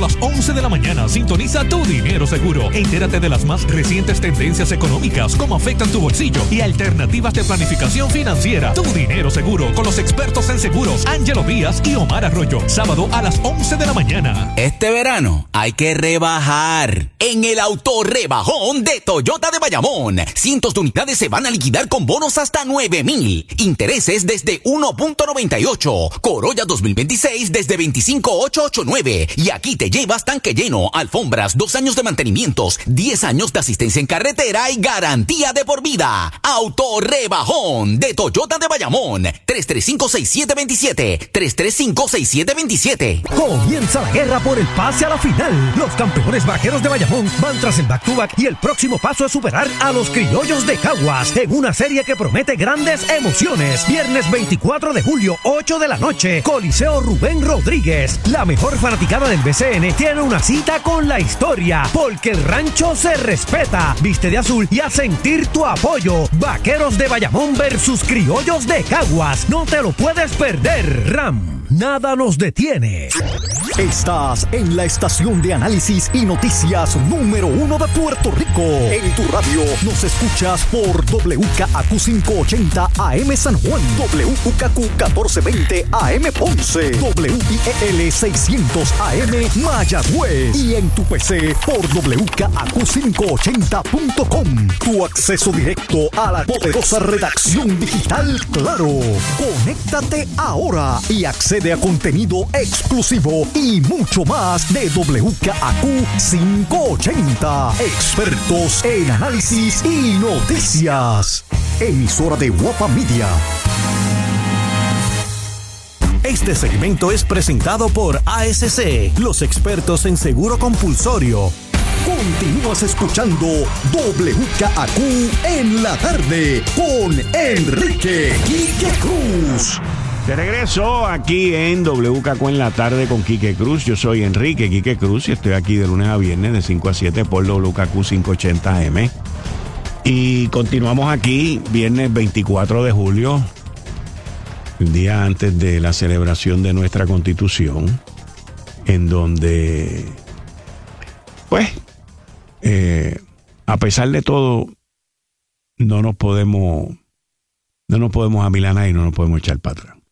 las 11 de la mañana, sintoniza Tu Dinero Seguro. Entérate de las más recientes tendencias económicas, cómo afectan tu bolsillo y alternativas de planificación financiera. Tu Dinero Seguro, con los expertos en seguros, Ángelo Díaz y Omar Arroyo. Sábado a las 11 de la mañana. Este verano hay que rebajar. En el autorrebajón de Toyota de Bayamón, cientos de unidades se van a liquidar con bonos hasta 9,000. Intereses desde 1.98. Corolla 2026 desde 25,889. Y aquí te llevas tanque lleno, alfombras, 2 años de mantenimientos, 10 años de asistencia en carretera y garantía de por vida. Autorrebajón de Toyota de Bayamón. 335-6727. 335-6727. Comienza la guerra por el pase a la final. Los campeones vaqueros de Bayamón van tras el back-to-back y el próximo paso es superar a los criollos de Caguas en una serie que promete grandes emociones. Viernes 24 de julio, 8 de la noche, Coliseo Rubén Rodríguez. La mejor fanaticada del BCN tiene una cita con la historia, porque el rancho se respeta. Viste de azul y a sentir tu apoyo. Vaqueros de Bayamón versus criollos de Caguas. No te lo puedes perder. RAM, nada nos detiene. Estás en la estación de análisis y noticias número 1 de Puerto Rico. En tu radio nos escuchas por WKAQ 580 AM San Juan, WKQ 1420 AM Ponce, WIEL 600 AM Mayagüez y en tu PC por WKAQ580.com. Tu acceso directo a la poderosa redacción digital Claro. Conéctate ahora y accede a contenido exclusivo y mucho más de WKAQ 580. Expertos en análisis y noticias. Emisora de Guapa Media. Este segmento es presentado por ASC, los expertos en seguro compulsorio. Continúas escuchando WKAQ en la tarde con Enrique Quique Cruz. De regreso aquí en WKQ en la tarde con Quique Cruz. Yo soy Enrique Quique Cruz y estoy aquí de lunes a viernes de 5 a 7 por WKQ 580 AM. Y continuamos aquí viernes 24 de julio, el día antes de la celebración de nuestra Constitución, en donde, pues, a pesar de todo, no nos podemos amilanar y no nos podemos echar para atrás.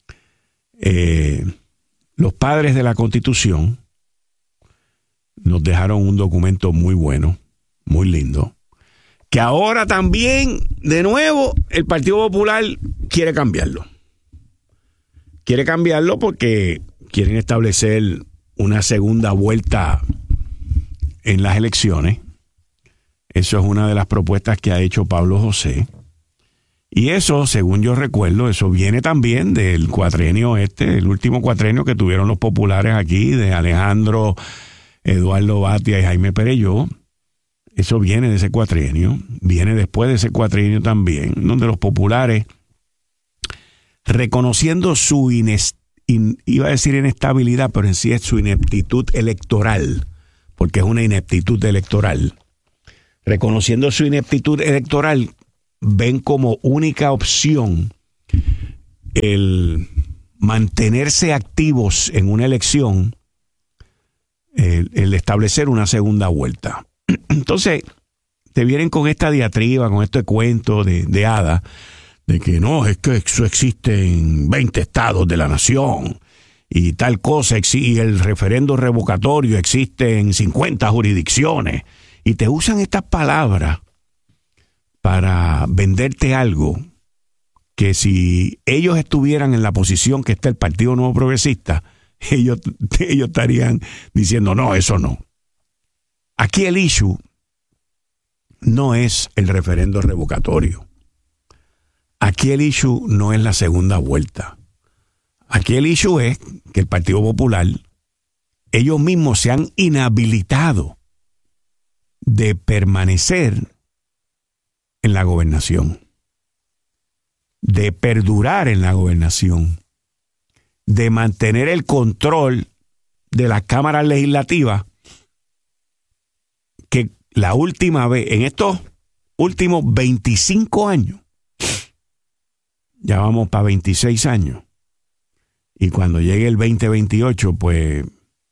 Los padres de la Constitución nos dejaron un documento muy bueno, muy lindo, que ahora también, de nuevo, el Partido Popular quiere cambiarlo. Quiere cambiarlo porque quieren establecer una segunda vuelta en las elecciones. Eso es una de las propuestas que ha hecho Pablo José. Y eso, según yo recuerdo, eso viene también del cuatrienio el último cuatrienio que tuvieron los populares aquí, de Alejandro, Eduardo Batia y Jaime Perelló. Eso viene de ese cuatrienio, viene después de ese cuatrienio también, donde los populares, reconociendo su iba a decir inestabilidad, pero en sí es su ineptitud electoral, porque es una ineptitud electoral. Reconociendo su ineptitud electoral, ven como única opción el mantenerse activos en una elección, el establecer una segunda vuelta. Entonces, te vienen con esta diatriba, con este cuento de hada, de que no, es que eso existe en 20 estados de la nación y tal cosa, y el referendo revocatorio existe en 50 jurisdicciones, y te usan estas palabras para venderte algo que si ellos estuvieran en la posición que está el Partido Nuevo Progresista, ellos estarían diciendo, no, eso no. Aquí el issue no es el referendo revocatorio. Aquí el issue no es la segunda vuelta. Aquí el issue es que el Partido Popular, ellos mismos se han inhabilitado de permanecer en la gobernación, de perdurar en la gobernación, de mantener el control de las cámaras legislativas, que la última vez, en estos últimos 25 años, ya vamos para 26 años, y cuando llegue el 2028, pues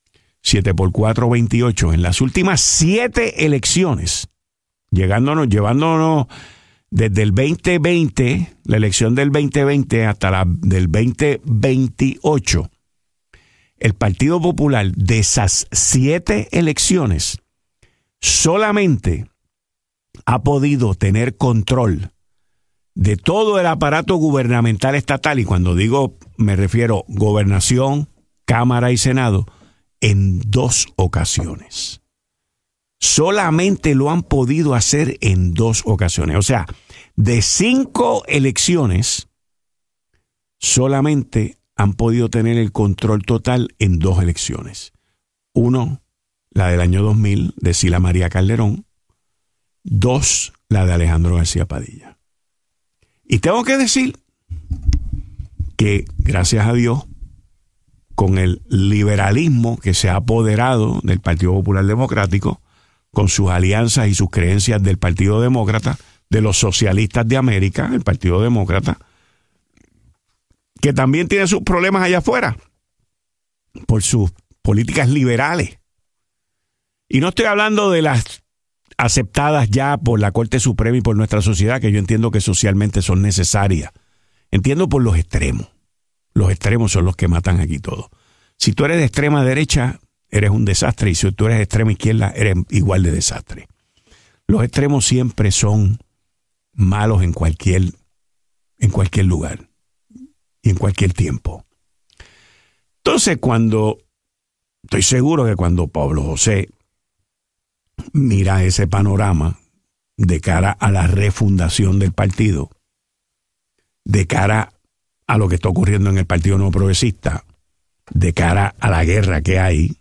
7 por 4, 28. En las últimas 7 elecciones, llevándonos desde el 2020, la elección del 2020 hasta la del 2028, el Partido Popular de esas 7 elecciones solamente ha podido tener control de todo el aparato gubernamental estatal, y cuando digo me refiero gobernación, Cámara y Senado, en 2 ocasiones. Solamente lo han podido hacer en 2 ocasiones. O sea, de 5 elecciones, solamente han podido tener el control total en 2 elecciones. 1, la del año 2000 de Sila María Calderón. 2, la de Alejandro García Padilla. Y tengo que decir que, gracias a Dios, con el liberalismo que se ha apoderado del Partido Popular Democrático, con sus alianzas y sus creencias del Partido Demócrata, de los socialistas de América, el Partido Demócrata, que también tiene sus problemas allá afuera por sus políticas liberales. Y no estoy hablando de las aceptadas ya por la Corte Suprema y por nuestra sociedad, que yo entiendo que socialmente son necesarias. Entiendo por los extremos. Los extremos son los que matan aquí todo. Si tú eres de extrema derecha, eres un desastre, y si tú eres de extrema izquierda, eres igual de desastre. Los extremos siempre son malos en cualquier lugar y en cualquier tiempo. Entonces, estoy seguro que cuando Pablo José mira ese panorama de cara a la refundación del partido, de cara a lo que está ocurriendo en el Partido Nuevo Progresista, de cara a la guerra que hay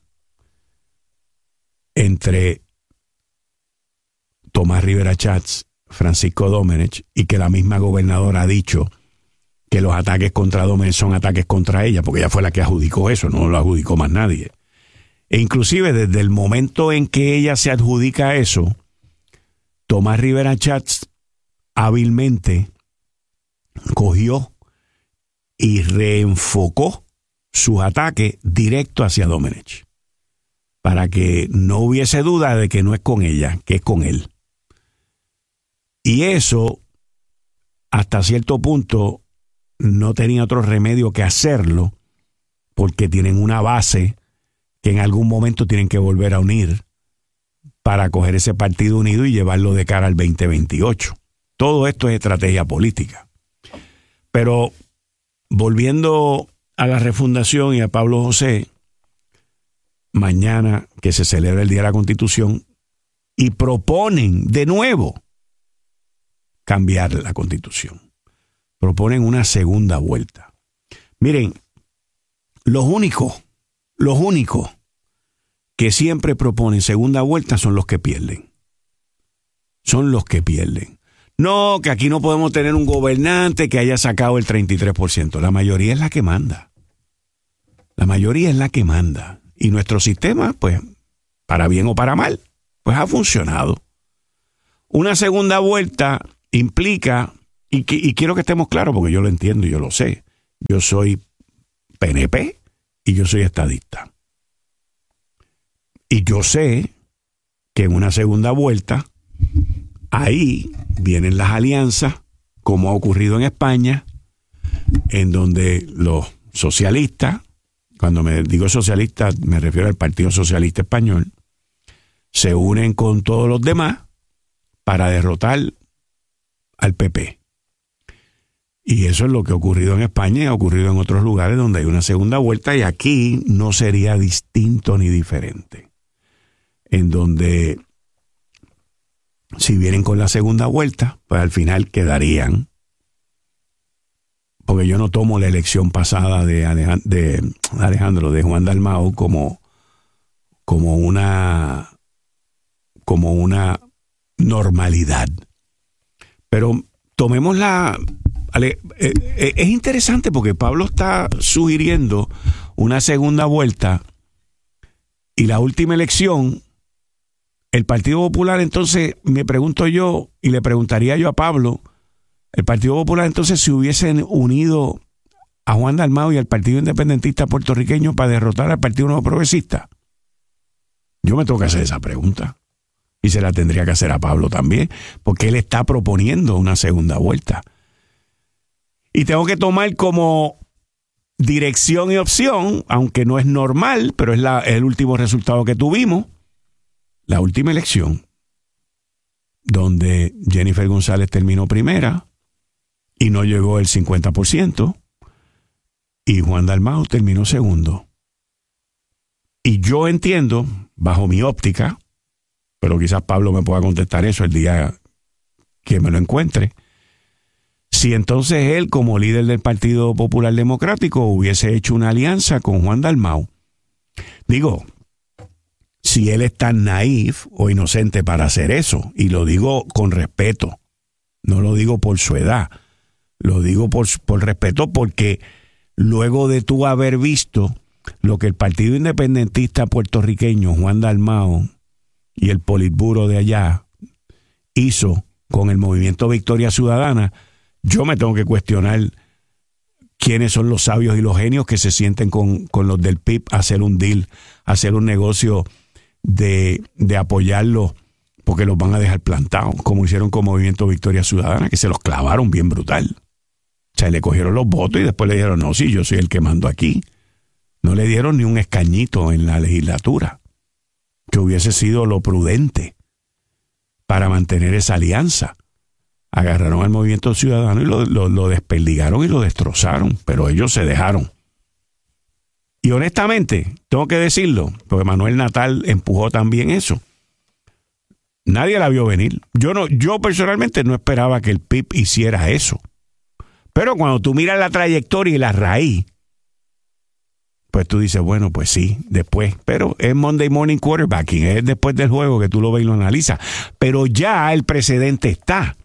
entre Tomás Rivera Schatz, Francisco Domenech, y que la misma gobernadora ha dicho que los ataques contra Domenech son ataques contra ella, porque ella fue la que adjudicó eso, no lo adjudicó más nadie. E inclusive desde el momento en que ella se adjudica eso, Tomás Rivera Schatz hábilmente cogió y reenfocó sus ataques directo hacia Domenech, para que no hubiese duda de que no es con ella, que es con él. Y eso, hasta cierto punto, no tenía otro remedio que hacerlo, porque tienen una base que en algún momento tienen que volver a unir para coger ese partido unido y llevarlo de cara al 2028. Todo esto es estrategia política. Pero volviendo a la refundación y a Pablo José, mañana que se celebra el Día de la Constitución, y proponen de nuevo cambiar la Constitución. Proponen una segunda vuelta. Miren, los únicos que siempre proponen segunda vuelta son los que pierden. Son los que pierden. No, que aquí no podemos tener un gobernante que haya sacado el 33%. La mayoría es la que manda. La mayoría es la que manda. Y nuestro sistema, pues, para bien o para mal, pues ha funcionado. Una segunda vuelta implica, y quiero que estemos claros porque yo lo entiendo y yo lo sé, yo soy PNP y yo soy estadista. Y yo sé que en una segunda vuelta, ahí vienen las alianzas, como ha ocurrido en España, en donde los socialistas, cuando me digo socialistas me refiero al Partido Socialista Español, se unen con todos los demás para derrotar al PP. Y eso es lo que ha ocurrido en España y ha ocurrido en otros lugares donde hay una segunda vuelta, y aquí no sería distinto ni diferente. En donde, si vienen con la segunda vuelta, pues al final quedarían, porque yo no tomo la elección pasada de Juan Dalmau como una normalidad. Pero tomémosla. Es interesante porque Pablo está sugiriendo una segunda vuelta, y la última elección, el Partido Popular, entonces me pregunto yo, y le preguntaría yo a Pablo, el Partido Popular entonces se hubiesen unido a Juan Dalmau y al Partido Independentista Puertorriqueño para derrotar al Partido Nuevo Progresista. Yo me tengo que hacer esa pregunta. Y se la tendría que hacer a Pablo también, porque él está proponiendo una segunda vuelta. Y tengo que tomar como dirección y opción, aunque no es normal, pero es el último resultado que tuvimos, la última elección, donde Jennifer González terminó primera y no llegó el 50%, y Juan Dalmau terminó segundo. Y yo entiendo, bajo mi óptica, pero quizás Pablo me pueda contestar eso el día que me lo encuentre, si entonces él, como líder del Partido Popular Democrático, hubiese hecho una alianza con Juan Dalmau. Digo, si él es tan naif o inocente para hacer eso, y lo digo con respeto, no lo digo por su edad, lo digo por respeto, porque luego de tú haber visto lo que el Partido Independentista puertorriqueño, Juan Dalmau, y el Politburo de allá hizo con el Movimiento Victoria Ciudadana, yo me tengo que cuestionar quiénes son los sabios y los genios que se sienten con los del PIB a hacer un deal, a hacer un negocio de apoyarlos, porque los van a dejar plantados, como hicieron con Movimiento Victoria Ciudadana, que se los clavaron bien brutal. O sea, le cogieron los votos y después le dijeron, no, sí, yo soy el que mando aquí. No le dieron ni un escañito en la legislatura, que hubiese sido lo prudente para mantener esa alianza. Agarraron al Movimiento Ciudadano y lo desperdigaron y lo destrozaron, pero ellos se dejaron. Y honestamente, tengo que decirlo, porque Manuel Natal empujó también eso. Nadie la vio venir. Yo personalmente no esperaba que el PIB hiciera eso. Pero cuando tú miras la trayectoria y la raíz, pues tú dices, bueno, pues sí, después. Pero es Monday Morning Quarterbacking, es después del juego que tú lo ves y lo analizas. Pero ya el precedente está.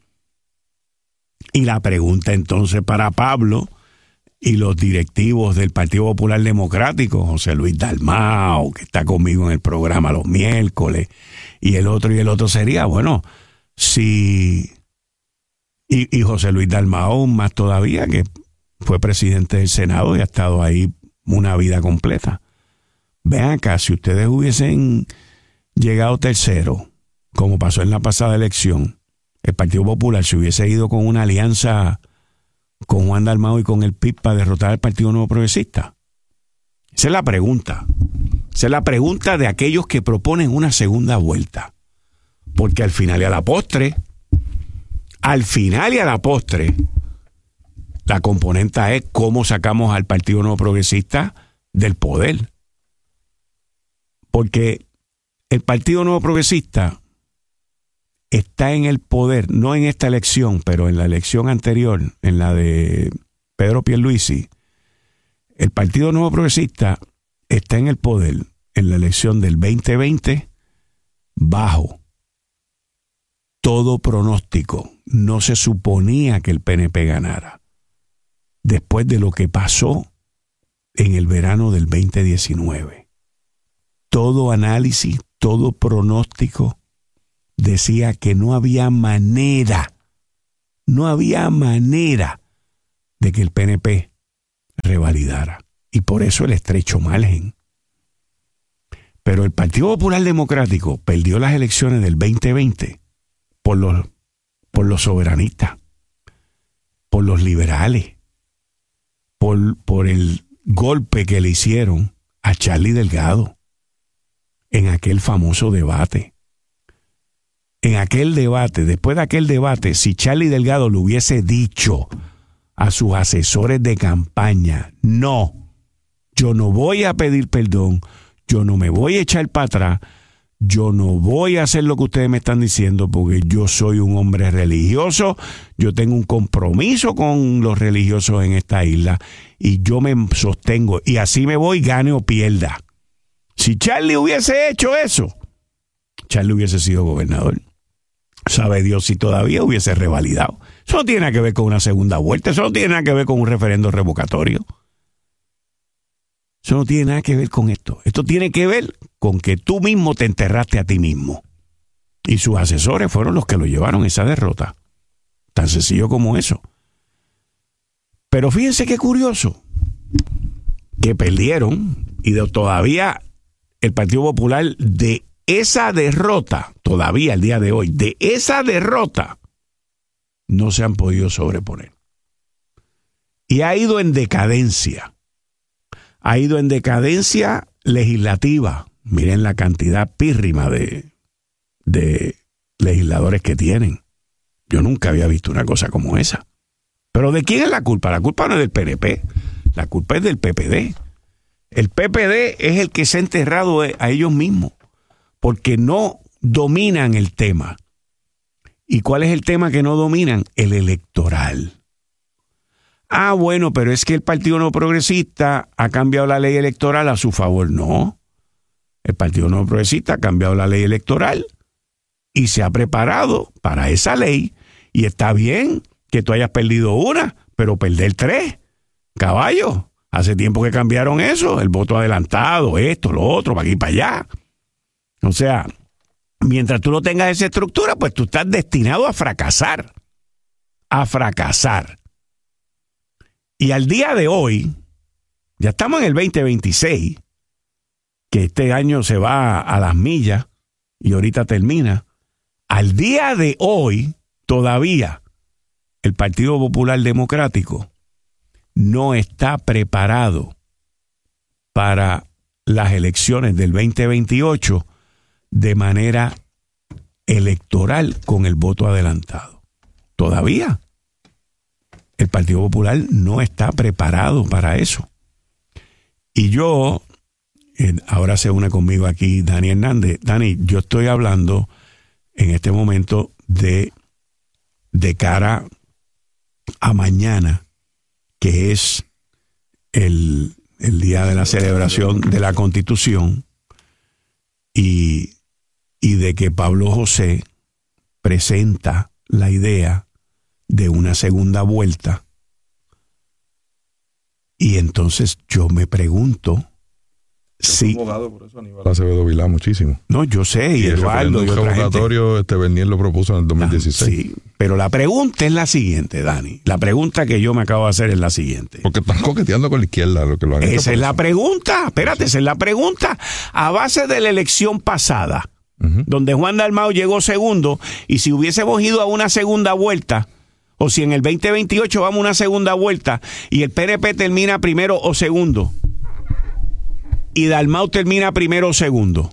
Y la pregunta entonces para Pablo y los directivos del Partido Popular Democrático, José Luis Dalmau, que está conmigo en el programa los miércoles, y el otro sería, bueno, si... Y José Luis Dalmau más todavía, que fue presidente del Senado y ha estado ahí una vida completa. Vean acá, si ustedes hubiesen llegado tercero, como pasó en la pasada elección, el Partido Popular se hubiese ido con una alianza con Juan Dalmau y con el PIB para derrotar al Partido Nuevo Progresista. Esa es la pregunta. Esa es la pregunta de aquellos que proponen una segunda vuelta. Porque al final y a la postre, la componente es cómo sacamos al Partido Nuevo Progresista del poder. Porque el Partido Nuevo Progresista está en el poder, no en esta elección, pero en la elección anterior, en la de Pedro Pierluisi. El Partido Nuevo Progresista está en el poder en la elección del 2020 bajo todo pronóstico. No se suponía que el PNP ganara. Después de lo que pasó en el verano del 2019. Todo análisis, todo pronóstico decía que no había manera de que el PNP revalidara. Y por eso el estrecho margen. Pero el Partido Popular Democrático perdió las elecciones del 2020 por los soberanistas, por los liberales, por el golpe que le hicieron a Charlie Delgado en aquel famoso debate. En aquel debate, después de aquel debate, si Charlie Delgado le hubiese dicho a sus asesores de campaña, no, yo no voy a pedir perdón, yo no me voy a echar para atrás, yo no voy a hacer lo que ustedes me están diciendo porque yo soy un hombre religioso, yo tengo un compromiso con los religiosos en esta isla y yo me sostengo y así me voy, gane o pierda. Si Charlie hubiese hecho eso, Charlie hubiese sido gobernador. Sabe Dios si todavía hubiese revalidado. Eso no tiene nada que ver con una segunda vuelta, eso no tiene nada que ver con un referendo revocatorio. Eso no tiene nada que ver con esto. Esto tiene que ver con que tú mismo te enterraste a ti mismo. Y sus asesores fueron los que lo llevaron a esa derrota. Tan sencillo como eso. Pero fíjense qué curioso. Que perdieron y todavía el Partido Popular de esa derrota, todavía al día de hoy, de esa derrota, no se han podido sobreponer. Y ha ido en decadencia. Ha ido en decadencia legislativa. Miren la cantidad pírrima de legisladores que tienen. Yo nunca había visto una cosa como esa. Pero ¿de quién es la culpa? La culpa no es del PNP, la culpa es del PPD. El PPD es el que se ha enterrado a ellos mismos, porque no dominan el tema. ¿Y cuál es el tema que no dominan? El electoral. Ah, bueno, pero es que el Partido No Progresista ha cambiado la ley electoral a su favor. No. El Partido No Progresista ha cambiado la ley electoral y se ha preparado para esa ley. Y está bien que tú hayas perdido una, pero perder 3, caballo. Hace tiempo que cambiaron eso, el voto adelantado, esto, lo otro, para aquí y para allá. O sea, mientras tú no tengas esa estructura, pues tú estás destinado a fracasar. A fracasar. Y al día de hoy, ya estamos en el 2026, que este año se va a las millas y ahorita termina. Al día de hoy, todavía, el Partido Popular Democrático no está preparado para las elecciones del 2028 de manera electoral con el voto adelantado. Todavía. El Partido Popular no está preparado para eso. Y yo, ahora se une conmigo aquí Dani Hernández. Dani, yo estoy hablando en este momento de cara a mañana, que es el día de la celebración de la Constitución, y de que Pablo José presenta la idea de una segunda vuelta. Y entonces yo me pregunto si... Yo abogado, por eso Aníbal Acevedo Vilá muchísimo. No, yo sé, y Eduardo y otra gente. Bernier lo propuso en el 2016. Sí, pero la pregunta es la siguiente, Dani. La pregunta que yo me acabo de hacer es la siguiente. Porque están coqueteando con la izquierda, lo que lo han hecho. Esa es la pregunta, espérate, esa es la pregunta. A base de la elección pasada, donde Juan Dalmau llegó segundo, y si hubiésemos ido a una segunda vuelta, o si en el 2028 vamos a una segunda vuelta y el PNP termina primero o segundo y Dalmau termina primero o segundo.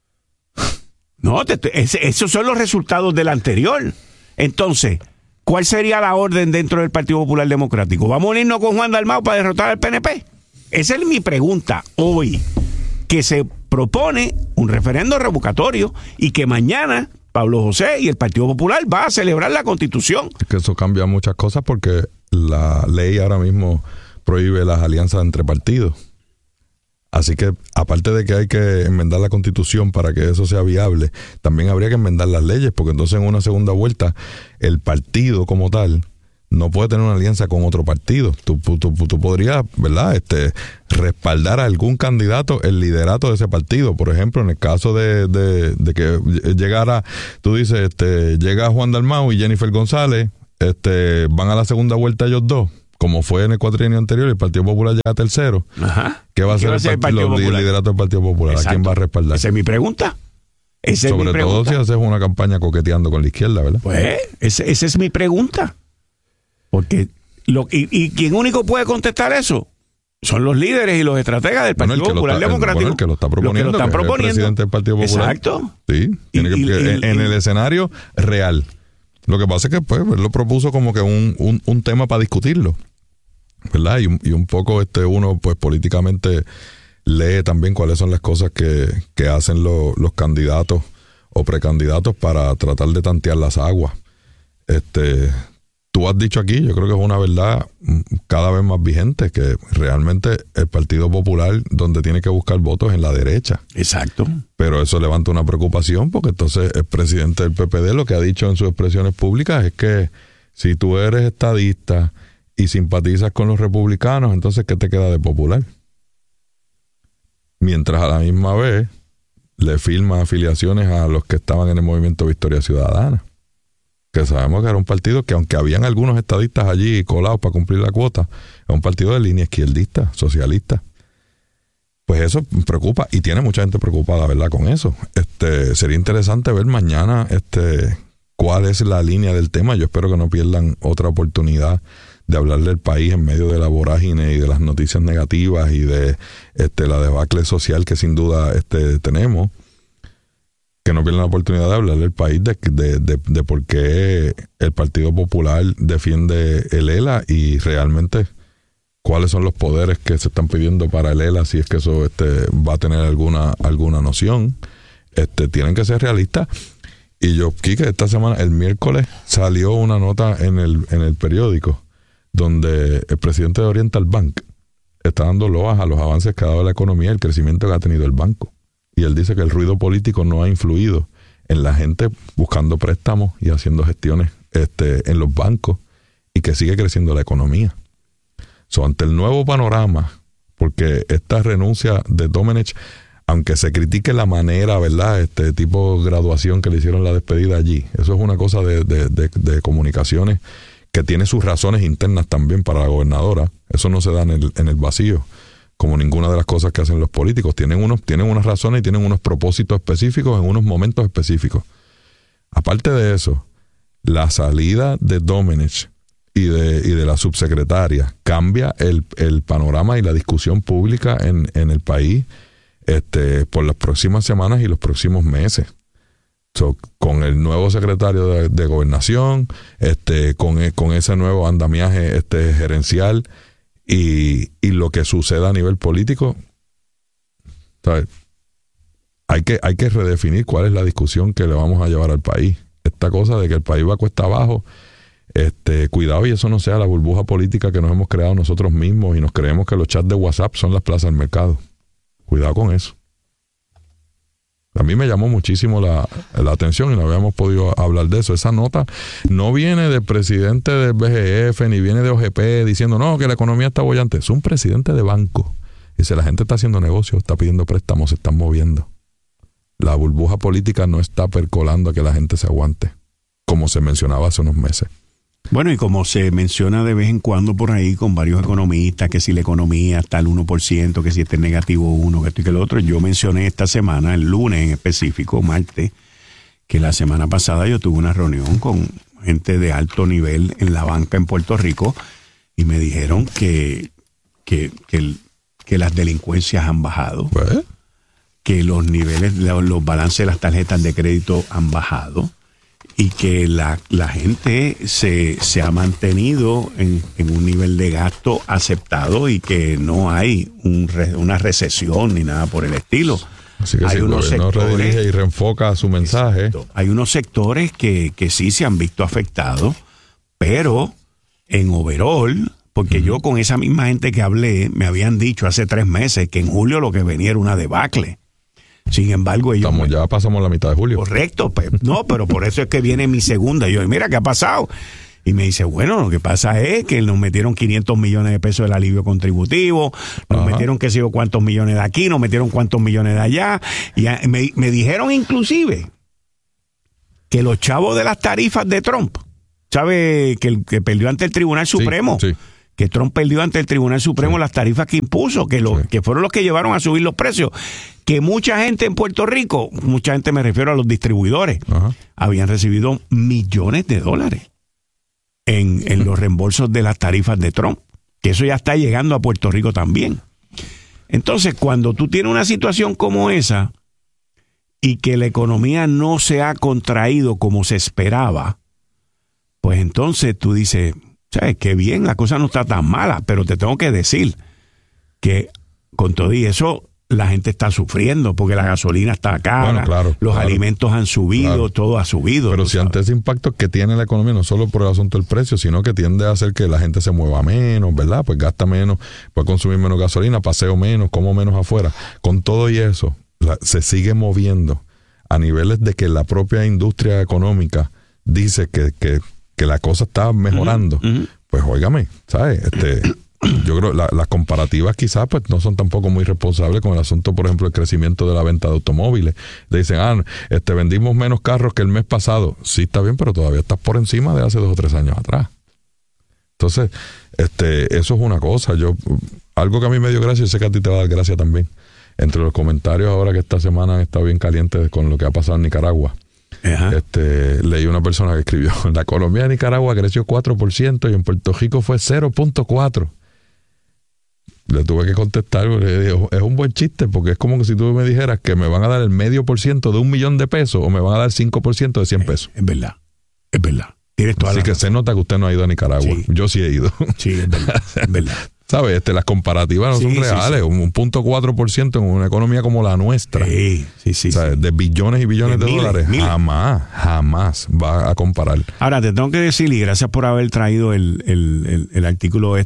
No, esos son los resultados del anterior. Entonces, ¿cuál sería la orden dentro del Partido Popular Democrático? ¿Vamos a unirnos con Juan Dalmau para derrotar al PNP? Esa es mi pregunta hoy, que se propone un referendo revocatorio y que mañana Pablo José y el Partido Popular va a celebrar la Constitución. Es que eso cambia muchas cosas porque la ley ahora mismo prohíbe las alianzas entre partidos. Así que, aparte de que hay que enmendar la Constitución para que eso sea viable, también habría que enmendar las leyes, porque entonces en una segunda vuelta el partido como tal no puede tener una alianza con otro partido. Tú podrías, ¿verdad?, respaldar a algún candidato el liderato de ese partido. Por ejemplo, en el caso de que llegara, tú dices, llega Juan Dalmau y Jennifer González, van a la segunda vuelta ellos dos, como fue en el cuatrienio anterior, el Partido Popular llega tercero. Ajá. ¿Qué va a ser el liderato del Partido Popular? Exacto. ¿A quién va a respaldar? Esa es mi pregunta. Sobre todo si haces una campaña coqueteando con la izquierda, ¿verdad? Pues, esa es mi pregunta. Porque y quien único puede contestar eso son los líderes y los estrategas del Partido Popular Democrático. El que lo está proponiendo, que es el presidente del Partido Popular. Exacto. Sí, en el escenario real. Lo que pasa es que pues él lo propuso como que un tema para discutirlo, ¿verdad? Y un poco uno pues políticamente lee también cuáles son las cosas que hacen los candidatos o precandidatos para tratar de tantear las aguas. Tú has dicho aquí, yo creo que es una verdad cada vez más vigente, que realmente el Partido Popular donde tiene que buscar votos es en la derecha. Exacto. Pero eso levanta una preocupación, porque entonces el presidente del PPD lo que ha dicho en sus expresiones públicas es que si tú eres estadista y simpatizas con los republicanos, entonces ¿qué te queda de popular? Mientras a la misma vez le firma afiliaciones a los que estaban en el movimiento Victoria Ciudadana, que sabemos que era un partido que, aunque habían algunos estadistas allí colados para cumplir la cuota, es un partido de línea izquierdista, socialista. Pues eso preocupa y tiene mucha gente preocupada, ¿verdad? Con eso. Sería interesante ver mañana cuál es la línea del tema. Yo espero que no pierdan otra oportunidad de hablar del país en medio de la vorágine y de las noticias negativas y de la debacle social que sin duda tenemos. Que no pierdan la oportunidad de hablar del país de por qué el Partido Popular defiende el ELA y realmente cuáles son los poderes que se están pidiendo para el ELA, si es que eso va a tener alguna noción. Tienen que ser realistas. Y yo, Quique, esta semana, el miércoles, salió una nota en el periódico donde el presidente de Oriental Bank está dando loas a los avances que ha dado la economía y el crecimiento que ha tenido el banco. Y él dice que el ruido político no ha influido en la gente buscando préstamos y haciendo gestiones en los bancos y que sigue creciendo la economía. Ante el nuevo panorama, porque esta renuncia de Domenech, aunque se critique la manera, ¿verdad? Tipo de graduación que le hicieron la despedida allí, eso es una cosa de comunicaciones que tiene sus razones internas también para la gobernadora. Eso no se da en el vacío, como ninguna de las cosas que hacen los políticos. Tienen unas razones y tienen unos propósitos específicos en unos momentos específicos. Aparte de eso, la salida de Domenech y de la subsecretaria cambia el panorama y la discusión pública en el país por las próximas semanas y los próximos meses. Con el nuevo secretario de Gobernación, con ese nuevo andamiaje gerencial y lo que suceda a nivel político, ¿sabes? Hay que redefinir cuál es la discusión que le vamos a llevar al país. Esta cosa de que el país va cuesta abajo, cuidado y eso no sea la burbuja política que nos hemos creado nosotros mismos y nos creemos que los chats de WhatsApp son las plazas del mercado. Cuidado con eso. A mí me llamó muchísimo la atención y no habíamos podido hablar de eso. Esa nota no viene del presidente del BGF ni viene de OGP diciendo no, que la economía está bollante. Es un presidente de banco. Dice, la gente está haciendo negocios, está pidiendo préstamos, se están moviendo. La burbuja política no está percolando a que la gente se aguante, como se mencionaba hace unos meses. Bueno, y como se menciona de vez en cuando por ahí con varios economistas, que si la economía está al 1%, que si este es negativo 1, que esto y que lo otro, yo mencioné esta semana, el lunes en específico, martes, que la semana pasada yo tuve una reunión con gente de alto nivel en la banca en Puerto Rico y me dijeron que las delincuencias han bajado, ¿pues? Que los niveles, los balances de las tarjetas de crédito han bajado, y que la gente se ha mantenido en un nivel de gasto aceptado y que no hay una recesión ni nada por el estilo. Así que hay unos sectores, redirige y reenfoca su mensaje. Exacto. Hay unos sectores que sí se han visto afectados, pero en overall, porque yo con esa misma gente que hablé, me habían dicho hace 3 meses que en julio lo que venía era una debacle. Sin embargo, ellos... ya pasamos la mitad de julio. Correcto, no, pero por eso es que viene mi segunda. Yo, mira, ¿qué ha pasado? Y me dice, bueno, lo que pasa es que nos metieron 500 millones de pesos del alivio contributivo, nos metieron qué sé yo cuántos millones de aquí, nos metieron cuántos millones de allá. Y me dijeron inclusive que los chavos de las tarifas de Trump, ¿sabe? Que perdió ante el Tribunal Supremo. Sí. Que Trump perdió ante el Tribunal Supremo las tarifas que impuso, que fueron los que llevaron a subir los precios. Que mucha gente en Puerto Rico, mucha gente me refiero a los distribuidores, habían recibido millones de dólares en los reembolsos de las tarifas de Trump. Que eso ya está llegando a Puerto Rico también. Entonces, cuando tú tienes una situación como esa y que la economía no se ha contraído como se esperaba, pues entonces tú dices... ¿Sabes? Qué bien, la cosa no está tan mala, pero te tengo que decir que con todo y eso la gente está sufriendo porque la gasolina está cara, los alimentos han subido, todo ha subido. Pero si ante ese impacto que tiene la economía, no solo por el asunto del precio, sino que tiende a hacer que la gente se mueva menos, ¿verdad? Pues gasta menos, puede consumir menos gasolina, paseo menos, como menos afuera. Con todo y eso, se sigue moviendo a niveles de que la propia industria económica dice que la cosa está mejorando, pues óigame, ¿sabes? Yo creo que las comparativas quizás pues no son tampoco muy responsables con el asunto, por ejemplo, el crecimiento de la venta de automóviles. Le dicen, vendimos menos carros que el mes pasado. Sí, está bien, pero todavía estás por encima de hace 2 o 3 años atrás. Entonces, eso es una cosa. Algo que a mí me dio gracia, y sé que a ti te va a dar gracia también. Entre los comentarios ahora que esta semana han estado bien calientes con lo que ha pasado en Nicaragua, leí una persona que escribió: la economía de Nicaragua creció 4% y en Puerto Rico fue 0.4%. Le tuve que contestar, le digo, es un buen chiste, porque es como que si tú me dijeras que me van a dar el 0.5% de $1,000,000 de pesos o me van a dar 5% de 100 pesos. Es verdad. Tienes toda Así la que razón. se nota que usted no ha ido a Nicaragua. Sí. Yo sí he ido. Sí, es verdad. ¿Sabes? Las comparativas no son reales. Sí. Un 0.4% en una economía como la nuestra. Sí. O sea, de billones y billones de dólares. Miles. Jamás va a comparar. Ahora, te tengo que decir, y gracias por haber traído el artículo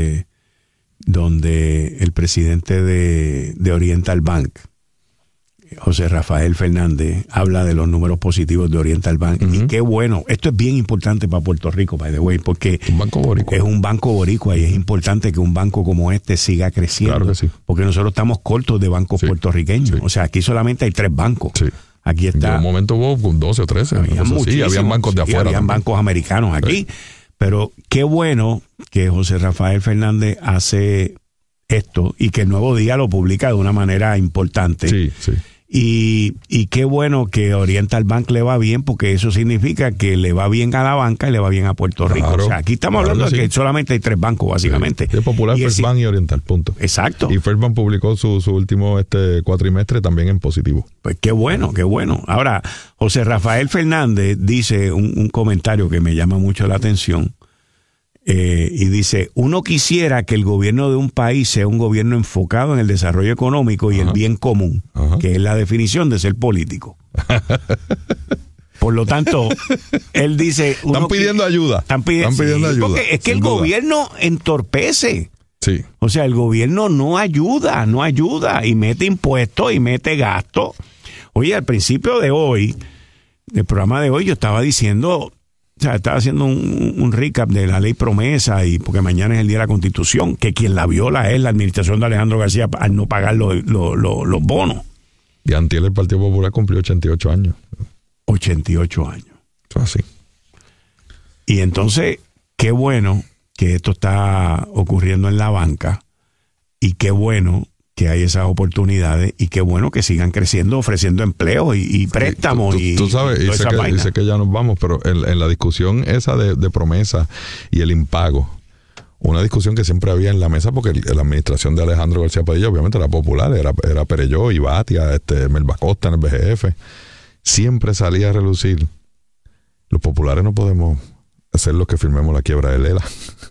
donde el presidente de Oriental Bank, José Rafael Fernández, habla de los números positivos de Oriental Bank. Y qué bueno, esto es bien importante para Puerto Rico, by the way, porque un banco boricua. Es un banco boricua y es importante que un banco como este siga creciendo. Claro que sí. Porque nosotros estamos cortos de bancos puertorriqueños. Sí. O sea, aquí solamente hay 3 bancos. Sí. Aquí está. En un momento hubo 12 o 13. Habían bancos de afuera. Habían bancos americanos aquí. Sí. Pero qué bueno que José Rafael Fernández hace esto y que el Nuevo Día lo publica de una manera importante. Sí. Y qué bueno que Oriental Bank le va bien, porque eso significa que le va bien a la banca y le va bien a Puerto Rico. O sea, aquí estamos hablando de que solamente hay 3 bancos, básicamente. Sí. Es Popular, First Bank y Oriental, punto. Exacto. Y First Bank publicó su último cuatrimestre también en positivo. Pues qué bueno. Ahora, José Rafael Fernández dice un comentario que me llama mucho la atención. Y dice: uno quisiera que el gobierno de un país sea un gobierno enfocado en el desarrollo económico y el bien común, que es la definición de ser político. Por lo tanto, él dice... Están pidiendo ayuda. Están pidiendo ayuda. Porque es que el gobierno entorpece. Sí. O sea, el gobierno no ayuda y mete impuestos y mete gastos. Oye, al principio de hoy, del programa de hoy, yo estaba diciendo... O sea, estaba haciendo un recap de la ley promesa, y porque mañana es el día de la Constitución, que quien la viola es la administración de Alejandro García al no pagar los bonos. Y antier el Partido Popular cumplió 88 años. 88 años. Eso es así. Y entonces, qué bueno que esto está ocurriendo en la banca, y qué bueno que hay esas oportunidades, y qué bueno que sigan creciendo, ofreciendo empleo y préstamos. Tú sabes, y sé que ya nos vamos, pero en la discusión esa de promesa y el impago, una discusión que siempre había en la mesa, porque la administración de Alejandro García Padilla obviamente era popular, era Perelló, Ibatia, Melba Costa en el BGF, siempre salía a relucir: los populares no podemos hacer lo que firmemos la quiebra de Lela.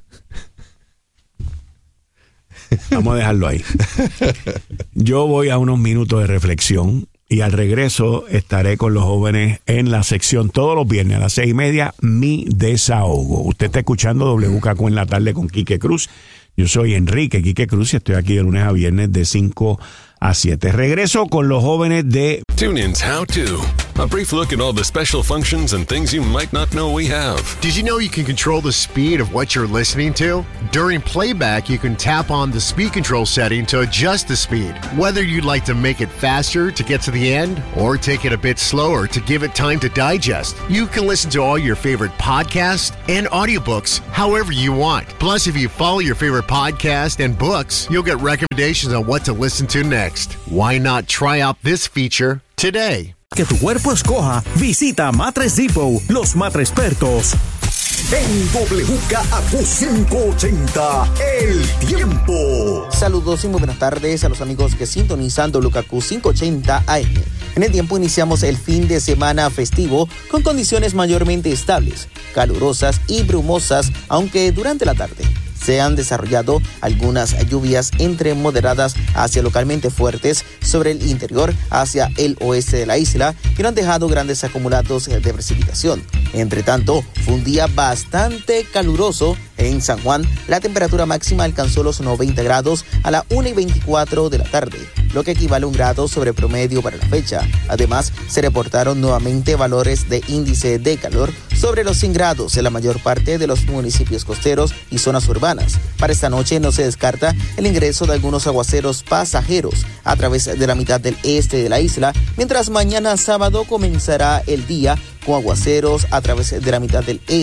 Vamos a dejarlo ahí. Yo voy a unos minutos de reflexión y al regreso estaré con los jóvenes en la sección todos los viernes a las 6:30, Mi Desahogo. Usted está escuchando WKQ en la tarde con Quique Cruz. Yo soy Enrique Quique Cruz y estoy aquí de lunes a viernes de 5 a 7. Regreso con los jóvenes de TuneIn's How To. A brief look at all the special functions and things you might not know we have. Did you know you can control the speed of what you're listening to? During playback, you can tap on the speed control setting to adjust the speed. Whether you'd like to make it faster to get to the end or take it a bit slower to give it time to digest, you can listen to all your favorite podcasts and audiobooks however you want. Plus, if you follow your favorite podcast and books, you'll get recommendations on what to listen to next. Why not try out this feature today? Que tu cuerpo escoja, visita Mattress Depot, los matrespertos. En WKAQ 580, el tiempo. Saludos y muy buenas tardes a los amigos que sintonizan WKAQ 580 AM. En el tiempo iniciamos el fin de semana festivo con condiciones mayormente estables, calurosas y brumosas, aunque durante la tarde se han desarrollado algunas lluvias entre moderadas hacia localmente fuertes sobre el interior hacia el oeste de la isla, que no han dejado grandes acumulados de precipitación. Entre tanto, fue un día bastante caluroso en San Juan. La temperatura máxima alcanzó los 90 grados a la 1:24 de la tarde, lo que equivale a 1 grado sobre promedio para la fecha. Además, se reportaron nuevamente valores de índice de calor sobre los 100 grados en la mayor parte de los municipios costeros y zonas urbanas. Para esta noche no se descarta el ingreso de algunos aguaceros pasajeros a través de la mitad del este de la isla, mientras mañana sábado comenzará el día con aguaceros a través de la mitad del este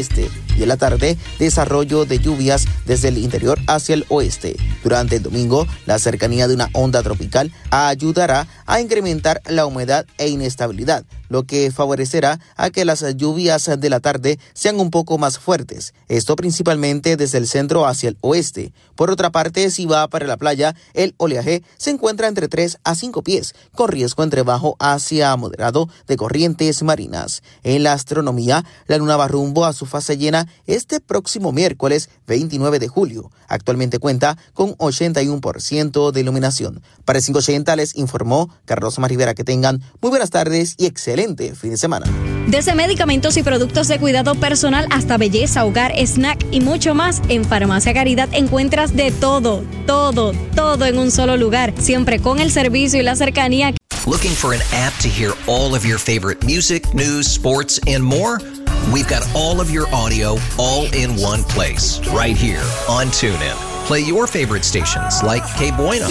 y en la tarde desarrollo de lluvias desde el interior hacia el oeste. Durante el domingo, la cercanía de una onda tropical ayudará a incrementar la humedad e inestabilidad, lo que favorecerá a que las lluvias de la tarde sean un poco más fuertes, esto principalmente desde el centro hacia el oeste. Por otra parte, si va para la playa, el oleaje se encuentra entre 3 a 5 pies, con riesgo entre bajo hacia moderado de corrientes marinas. En la astronomía, la luna va rumbo a su fase llena este próximo miércoles 29 de julio. Actualmente cuenta con 81% de iluminación. Para el 580 les informó Carlos Omar Rivera. Que tengan muy buenas tardes y excelente fin de semana. Desde medicamentos y productos de cuidado personal hasta belleza, hogar, snack y mucho más, en Farmacia Caridad encuentras de todo en un solo lugar, siempre con el servicio y la cercanía. Looking for an app to hear all of your favorite music, news, sports, and more? We've got all of your audio all in one place, right here on TuneIn. Play your favorite stations like K Bueno,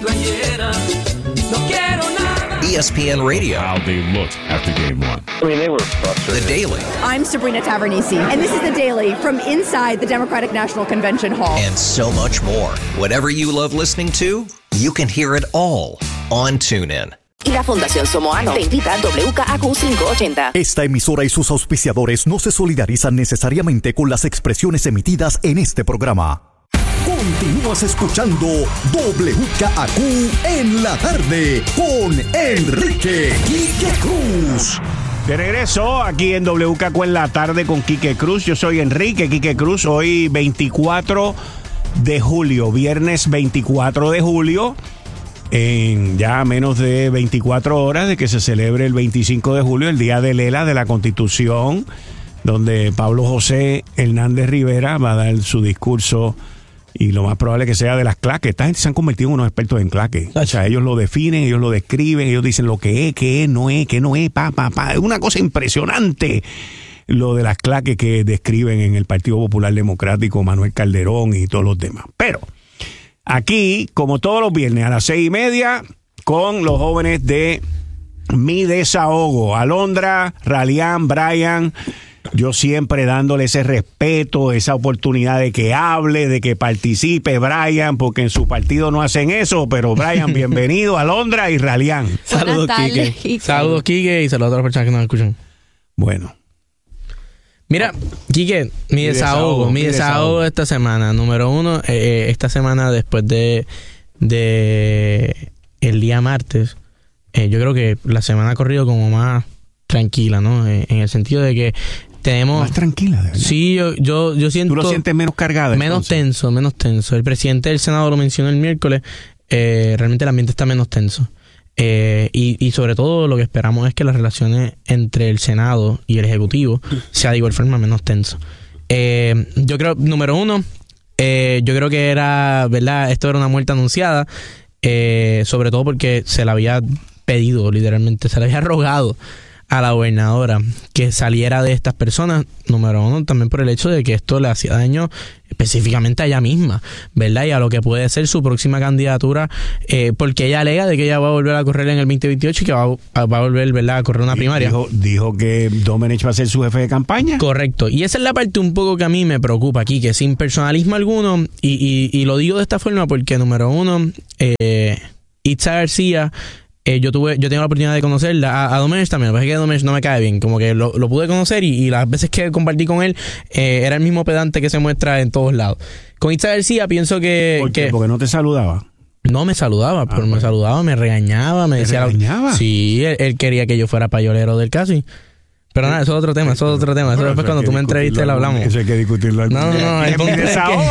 ESPN Radio. How they looked after game one. I mean, they were frustrated. The Daily. I'm Sabrina Tavernisi, and this is The Daily from inside the Democratic National Convention Hall. And so much more. Whatever you love listening to, you can hear it all on TuneIn. Y la Fundación Somoano te invita a WKAQ 580. Esta emisora y sus auspiciadores no se solidarizan necesariamente con las expresiones emitidas en este programa. Continúas escuchando WKAQ en la tarde con Enrique Quique Cruz. De regreso aquí en WKAQ en la tarde con Quique Cruz. Yo soy Enrique Quique Cruz. Hoy 24 de julio, viernes 24 de julio. En ya menos de 24 horas de que se celebre el 25 de julio, el Día de Lela de la Constitución, donde Pablo José Hernández Rivera va a dar su discurso y lo más probable que sea de las claques. Esta gente se han convertido en unos expertos en claques. O sea, ellos lo definen, ellos lo describen, ellos dicen lo que es, qué es, no es, qué no es, Es una cosa impresionante lo de las claques que describen en el Partido Popular Democrático, Manuel Calderón y todos los demás. Pero aquí, como todos los viernes a las 6:30, con los jóvenes de Mi Desahogo, Alondra, Ralián, Brian, yo siempre dándole ese respeto, esa oportunidad de que hable, de que participe Brian, porque en su partido no hacen eso, pero Brian, bienvenido, Alondra y Ralián. Saludos, Quique. Saludos, Quique, y saludos a todas las personas que nos escuchan. Bueno. Mira, Quique, mi desahogo esta semana. Número uno, esta semana después de el día martes, yo creo que la semana ha corrido como más tranquila, ¿no? En el sentido de que tenemos... Más tranquila, de verdad. Sí, yo siento... ¿Tú lo sientes menos cargado? Menos tenso. El presidente del Senado lo mencionó el miércoles. Realmente el ambiente está menos tenso. Y sobre todo lo que esperamos es que las relaciones entre el Senado y el Ejecutivo sea de igual forma menos tenso. Yo creo, número uno, yo creo que era, ¿verdad? Esto era una muerte anunciada, sobre todo porque se le había pedido, literalmente, se le había rogado a la gobernadora que saliera de estas personas, número uno, también por el hecho de que esto le hacía daño específicamente a ella misma, ¿verdad? Y a lo que puede ser su próxima candidatura, porque ella alega de que ella va a volver a correr en el 2028 y que va a volver, ¿verdad?, a correr una primaria. Dijo que Domenech va a ser su jefe de campaña. Correcto. Y esa es la parte un poco que a mí me preocupa aquí, que sin personalismo alguno, y lo digo de esta forma porque, número uno, Itza García, yo tengo la oportunidad de conocerla a Domenech también. Lo que pasa es que Domenech no me cae bien, como que lo pude conocer y las veces que compartí con él era el mismo pedante que se muestra en todos lados. Con Itza García pienso que... ¿Por qué? ¿Porque no te saludaba? No me saludaba, pero me saludaba, me regañaba, me decía... ¿Regañaba? Sí, él quería que yo fuera payolero del caso. Pero nada, eso es otro tema, eso después cuando tú me entrevistes lo hablamos. Eso hay que discutirlo. No, el punto es que...